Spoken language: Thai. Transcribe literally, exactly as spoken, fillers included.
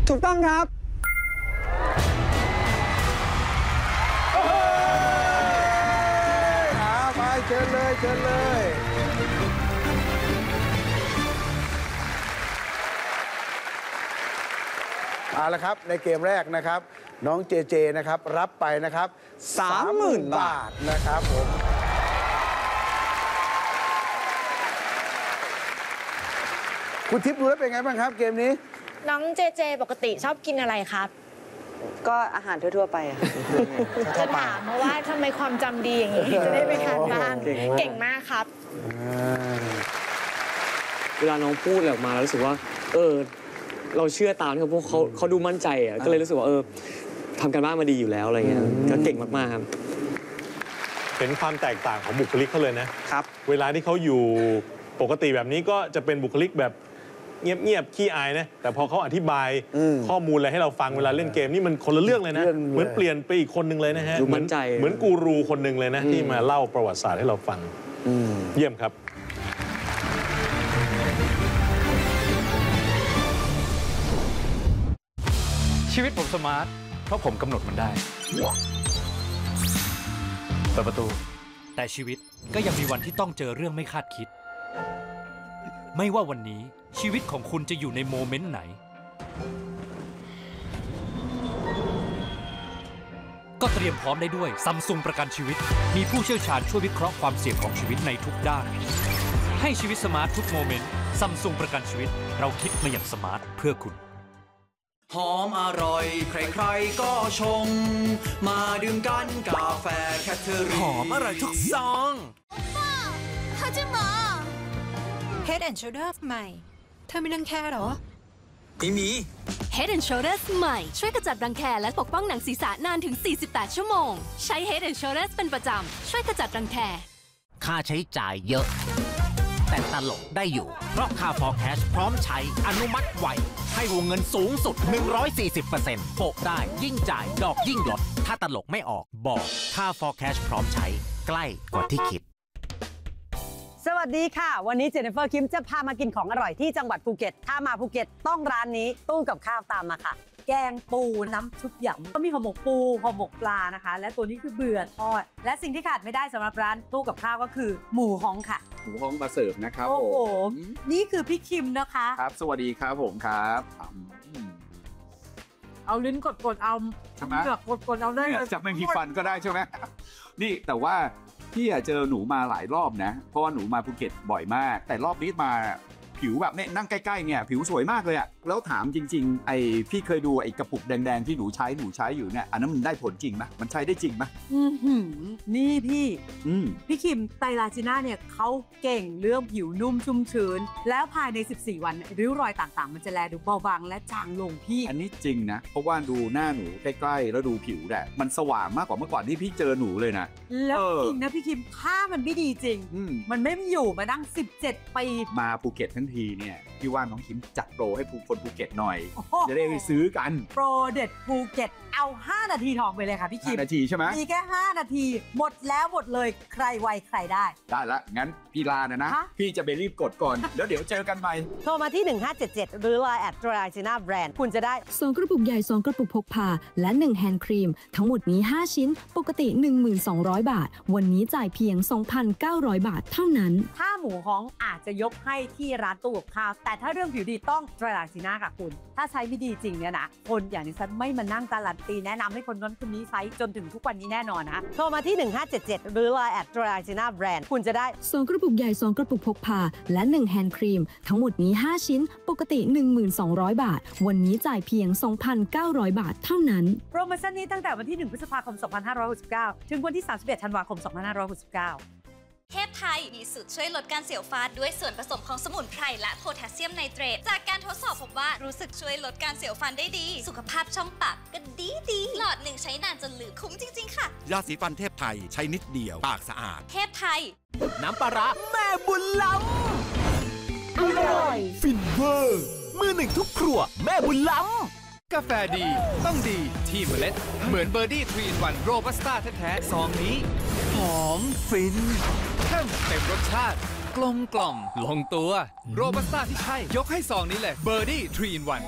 ถูกต้องครับอาไปเชิญเลยเชิญเลยเอาละครับในเกมแรกนะครับน้องเจเจนะครับรับไปนะครับสามหมื่น บาทนะครับผมคุณทิพย์ดูแล้วเป็นไงบ้างครับเกมนี้น้องเจเจปกติชอบกินอะไรครับก็อาหารทั่วๆไปอะจะถามเพราะว่าทำไมความจำดีอย่างนี้จะได้ไปทานบ้างเก่งมากครับเวลาน้องพูดออกมาแล้วรู้สึกว่าเออเราเชื่อตามที่เขาพูดเขาเขาดูมั่นใจอ่ะก็เลยรู้สึกว่าเออทำการบ้านมาดีอยู่แล้วอะไรเงี้ยก็เก่งมากๆครับเห็นความแตกต่างของบุคลิกเขาเลยนะครับเวลาที่เขาอยู่ปกติแบบนี้ก็จะเป็นบุคลิกแบบเงียบๆขี้อายนะแต่พอเขาอธิบายข้อมูลอะไรให้เราฟังเวลาเล่นเกมนี่มันคนละเรื่องเลยนะเหมือนเปลี่ยนไปอีกคนหนึ่งเลยนะฮะดูมั่นใจเหมือนกูรูคนหนึ่งเลยนะที่มาเล่าประวัติศาสตร์ให้เราฟังเยี่ยมครับชีวิตผมสมาร์ทเพราะผมกำหนดมันได้เปิดประตูแต่ชีวิตก็ยังมีวันที่ต้องเจอเรื่องไม่คาดคิดไม่ว่าวันนี้ชีวิตของคุณจะอยู่ในโมเมนต์ไหนก็เตรียมพร้อมได้ด้วย Samsung ประกันชีวิตมีผู้เชี่ยวชาญช่วยวิเคราะห์ความเสี่ยงของชีวิตในทุกด้านให้ชีวิตสมาร์ททุกโมเมนต์ Samsung ประกันชีวิตเราคิดมาอย่างสมาร์ทเพื่อคุณหอมอร่อยใครๆก็ชงมาดื่มกันกาแฟแคทเธอรี่หอมอร่อยทุกซองเขาจะหมอ Head and Shoulders ใหม่เธอไม่รังแคหรอไม่มี Head and Shoulders ใหม่ช่วยกระจัดรังแคและปกป้องหนังศีรษะนานถึงสี่สิบแปดชั่วโมงใช้ Head and Shoulders เป็นประจำช่วยกระจัดรังแคค่าใช้จ่ายเยอะแต่ตลกได้อยู่เพราะค่า Forecast พร้อมใช้อนุมัติไวให้วงเงินสูงสุด หนึ่งร้อยสี่สิบเปอร์เซ็นต์ โปะได้ยิ่งจ่ายดอกยิ่งลดถ้าตลกไม่ออกบอกค่า Forecast พร้อมใช้ใกล้กว่าที่คิดสวัสดีค่ะวันนี้เจนนิเฟอร์คิมจะพามากินของอร่อยที่จังหวัดภูเก็ตถ้ามาภูเก็ตต้องร้านนี้ตู้กับข้าวตามมาค่ะแกงปูน้ำซุปหยำก็มีห่อหมกปูห่อหมกปลานะคะและตัวนี้คือเบื่อทอดและสิ่งที่ขาดไม่ได้สำหรับร้านตู้กับข้าวก็คือหมูฮ้องค่ะหมูฮ้องมาเสิร์ฟนะครับโอ้โหนี่คือพี่คิมนะคะครับสวัสดีครับผมครับเอาลิ้นกดๆเอาใช่ไหมกดๆเอาได้จะไม่มีฟันก็ได้ใช่ไหมนี่แต่ว่าพี่เจอหนูมาหลายรอบนะเพราะว่าหนูมาภูเก็ตบ่อยมากแต่รอบนี้มาผิวแบบเนี่ยนั่งใกล้ๆเนี่ยผิวสวยมากเลยอะแล้วถามจริงๆไอ้พี่เคยดูไอ้กระปุกแดงๆที่หนูใช้หนูใช้อยู่เนี่ยอันนั้นมันได้ผลจริงไหมมันใช้ได้จริงไหมอือหือนี่พี่พี่คิมไตรลาจิน่าเนี่ยเขาเก่งเรื่องผิวนุ่มชุ่มชื้นแล้วภายในสิบสี่วันริ้วรอยต่างๆมันจะแลดูเบาบางและจางลงพี่อันนี้จริงนะเพราะว่าดูหน้าหนูใกล้ๆแล้วดูผิวแหละมันสว่างมากกว่าเมื่อก่อนที่พี่เจอหนูเลยนะแล้วจริงนะพี่คิมถ้ามันไม่ดีจริงมันไม่อยู่มานั่งสิบเจ็ดปีมาภูเก็ตทั้งทีเนี่ยพี่ว่าน้องคิมจัดโปรให้ผู้คนภูเก็ตหน่อยจะได้ไปซื้อกันโปรเด็ดภูเก็ตเอาห้านาทีทองไปเลยค่ะพี่คิมห้านาทีใช่ไหมมีแค่ห้านาทีหมดแล้วหมดเลยใครไวใครได้ได้ละงั้นพี่ลานะนะพี่จะไปรีบกดก่อนแล้วเดี๋ยวเจอกันใหม่โทรมาที่หนึ่งห้าเจ็ดเจ็ดหรือ ไลน์ แอท ไตรลาจิน่าแบรนด์คุณจะได้สองกระปุกใหญ่สองกระปุกพกพาและหนึ่งแฮนด์ครีมทั้งหมดนี้ห้าชิ้นปกติ หนึ่งพันสองร้อย บาทวันนี้จ่ายเพียง สองพันเก้าร้อย บาทเท่านั้นถ้าหมูฮ้องอาจจะยกให้ที่ร้านตู้กับข้าวแต่ถ้าเรื่องผิวดีต้องไตรลาจิน่าค่ะคุณถ้าใช้ไม่ดีจริงเนี่ยนะคนอย่างนี้ฉันไม่มานั่งการันตีแนะนำให้คนนั้นคนนี้ใช้จนถึงทุกวันนี้แน่นอนนะโทรมาที่หนึ่งห้าเจ็ดเจ็ดหรือ ไลน์ แอท ไตรลาจิน่าแบรนด์คุณจะได้สองกระปุกใหญ่สองกระปุกพกพาและหนึ่งแฮนด์ครีมทั้งหมดนี้ห้าชิ้นปกติ หนึ่งพันสองร้อย บาทวันนี้จ่ายเพียง สองพันเก้าร้อย บาทเท่านั้นโปรโมชั่นนี้ตั้งแต่วันที่หนึ่งพฤษภาคมสองพันห้าร้อยหกสิบเก้าถึงวันที่สามสิบเอ็ดธันวาคมสองพันห้าร้อยหกสิบเก้าเทพไทยมีสูตรช่วยลดการเสียวฟันด้วยส่วนผสมของสมุนไพรและโพแทสเซียมไนเตรตจากการทดสอบพบว่ารู้สึกช่วยลดการเสียวฟันได้ดีสุขภาพช่องปากก็ดีดีหลอดหนึ่งใช้นานจนเหลือคุ้มจริงๆค่ะยาสีฟันเทพไทยใช้นิดเดียวปากสะอาดเทพไทยน้ำปลาร้าแม่บุญล้ำอร่อยฟินเวอร์มือหนึ่งทุกครัวแม่บุญล้ำกาแฟดีต้องดีที่เมล็ดเหมือนเบอร์ดี้ทรีนวันโรบัสต้าแท้ๆซองนี้หอมฟินเข้มเต็มรสชาติกลมกล่อมลงตัวโรบัสต้าที่ใช่ยกให้ซองนี้เลยเบอร์ดี้ทรีนวัน